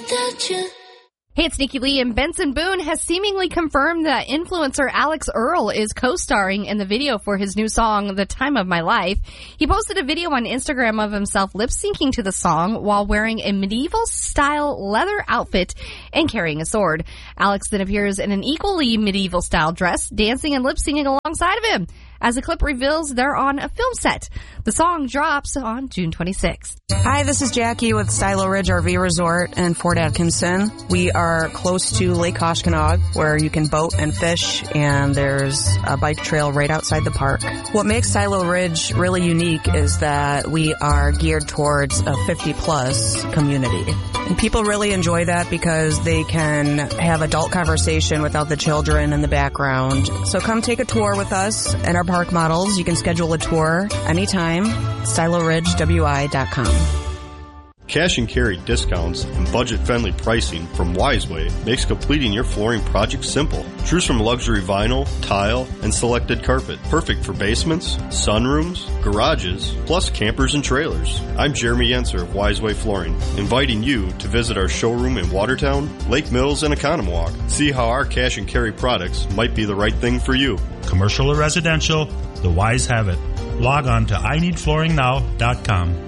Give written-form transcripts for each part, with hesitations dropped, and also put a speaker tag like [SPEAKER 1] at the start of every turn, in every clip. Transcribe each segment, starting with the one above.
[SPEAKER 1] without you.
[SPEAKER 2] Hey, it's Nikki Lee, and Benson Boone has seemingly confirmed that influencer Alex Earl is co-starring in the video for his new song, The Time of My Life. He posted a video on Instagram of himself lip-syncing to the song while wearing a medieval-style leather outfit and carrying a sword. Alex then appears in an equally medieval-style dress, dancing and lip-syncing alongside of him. As the clip reveals, they're on a film set. The song drops on June 26th.
[SPEAKER 3] Hi, this is Jackie with Silo Ridge RV Resort in Fort Atkinson. We are close to Lake Koshkonong, where you can boat and fish, and there's a bike trail right outside the park. What makes Silo Ridge really unique is that we are geared towards a 50-plus community. And people really enjoy that because they can have adult conversation without the children in the background. So come take a tour with us and our park models. You can schedule a tour anytime. SiloRidgeWI.com.
[SPEAKER 4] Cash and carry discounts and budget-friendly pricing from Wiseway makes completing your flooring project simple. Choose from luxury vinyl, tile, and selected carpet. Perfect for basements, sunrooms, garages, plus campers and trailers. I'm Jeremy Yenser of Wiseway Flooring, inviting you to visit our showroom in Watertown, Lake Mills, and Economwalk. See how our cash and carry products might be the right thing for you.
[SPEAKER 5] Commercial or residential, the Wise have it. Log on to INeedFlooringNow.com.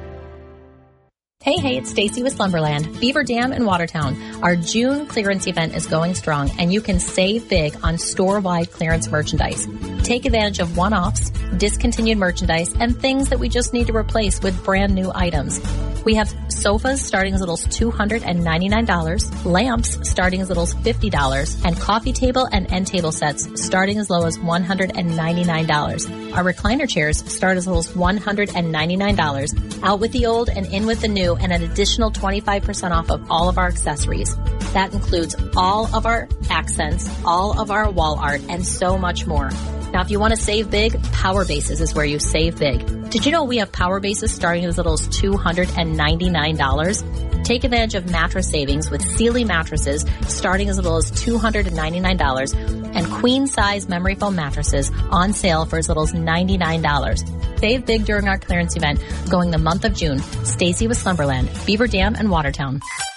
[SPEAKER 6] Hey, it's Stacy with Slumberland, Beaver Dam in Watertown. Our June clearance event is going strong, and you can save big on store-wide clearance merchandise. Take advantage of one-offs, discontinued merchandise, and things that we just need to replace with brand new items. We have sofas starting as little as $299, lamps starting as little as $50, and coffee table and end table sets starting as low as $199. Our recliner chairs start as little as $199. Out with the old and in with the new, and an additional 25% off of all of our accessories. That includes all of our accents, all of our wall art, and so much more. Now, if you want to save big, Power Bases is where you save big. Did you know we have Power Bases starting as little as $299? Take advantage of mattress savings with Sealy mattresses starting as little as $299 and queen-size memory foam mattresses on sale for as little as $99. Save big during our clearance event going the month of June. Stacy with Slumberland, Beaver Dam, and Watertown.